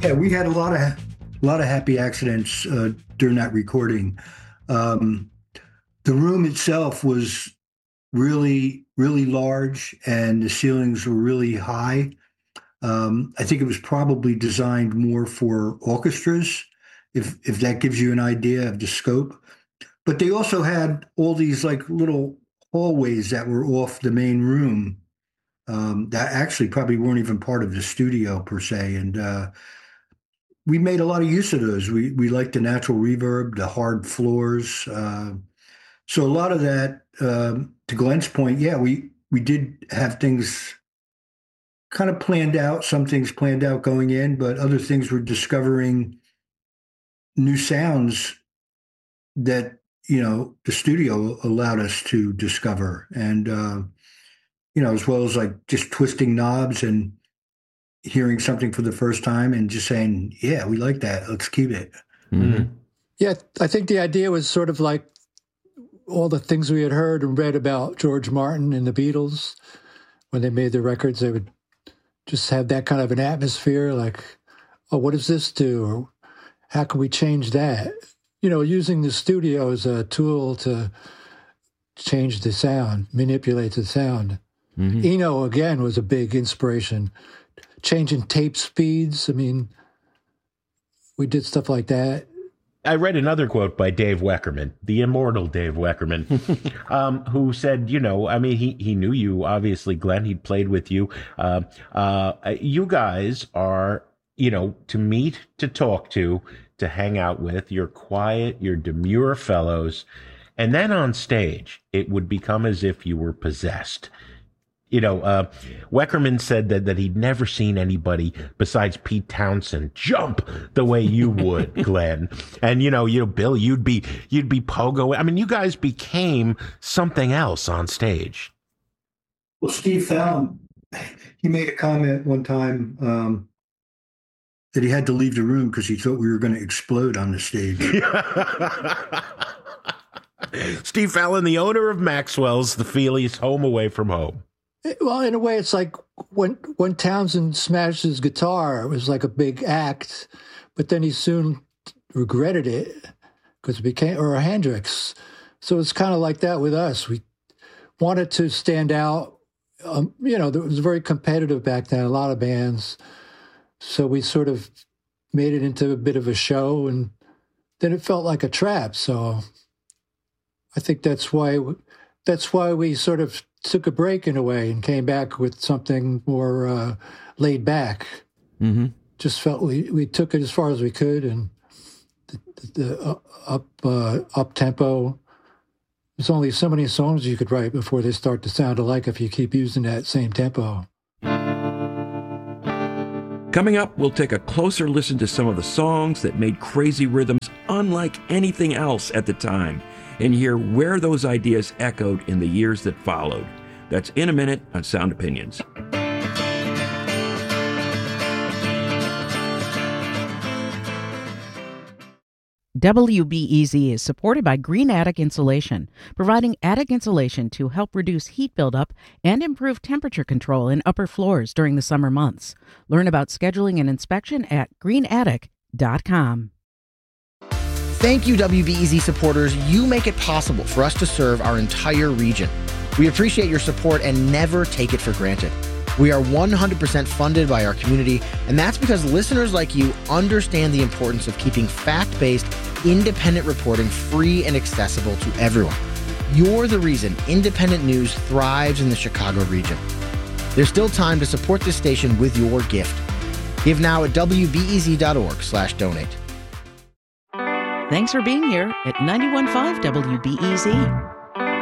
Yeah, we had a lot of happy accidents during that recording. Um, the room itself was really, really large, and the ceilings were really high. I think it was probably designed more for orchestras, if that gives you an idea of the scope. But they also had all these like little hallways that were off the main room that actually probably weren't even part of the studio per se. And we made a lot of use of those. We liked the natural reverb, the hard floors. So a lot of that, to Glenn's point, yeah, we did have things kind of planned out. Some things planned out going in, but other things were discovering new sounds that the studio allowed us to discover, and as well as like just twisting knobs and hearing something for the first time and just saying, yeah, we like that, let's keep it. Mm-hmm. Yeah, I think the idea was sort of like all the things we had heard and read about George Martin and the Beatles. When they made the records, they would just have that kind of an atmosphere, like, oh, what does this do? Or how can we change that? Using the studio as a tool to change the sound, manipulate the sound. Mm-hmm. Eno, again, was a big inspiration. Changing tape speeds. I mean, we did stuff like that. I read another quote by Dave Weckerman, the immortal Dave Weckerman, who said, he knew you, obviously, Glenn, he'd played with you. You guys are, to meet, to talk to hang out with. You're quiet, you're demure fellows. And then on stage, it would become as if you were possessed. Weckerman said that he'd never seen anybody besides Pete Townsend jump the way you would, Glenn. And Bill, you'd be pogo. I mean, you guys became something else on stage. Well, Steve Fallon, he made a comment one time that he had to leave the room because he thought we were going to explode on the stage. Steve Fallon, the owner of Maxwell's, the Feelies, home away from home. Well, in a way, it's like when Townsend smashed his guitar, it was like a big act, but then he soon regretted it because it became, or Hendrix. So it's kind of like that with us. We wanted to stand out. It was very competitive back then, a lot of bands. So we sort of made it into a bit of a show, and then it felt like a trap. So I think that's why we sort of took a break in a way and came back with something more laid back. Mm-hmm. Just felt we took it as far as we could, and the up tempo. There's only so many songs you could write before they start to sound alike if you keep using that same tempo. Coming up, we'll take a closer listen to some of the songs that made Crazy Rhythms unlike anything else at the time, and hear where those ideas echoed in the years that followed. That's in a minute on Sound Opinions. WBEZ is supported by Green Attic Insulation, providing attic insulation to help reduce heat buildup and improve temperature control in upper floors during the summer months. Learn about scheduling an inspection at greenattic.com. Thank you, WBEZ supporters. You make it possible for us to serve our entire region. We appreciate your support and never take it for granted. We are 100% funded by our community, and that's because listeners like you understand the importance of keeping fact-based, independent reporting free and accessible to everyone. You're the reason independent news thrives in the Chicago region. There's still time to support this station with your gift. Give now at wbez.org/donate. Thanks for being here at 91.5 WBEZ.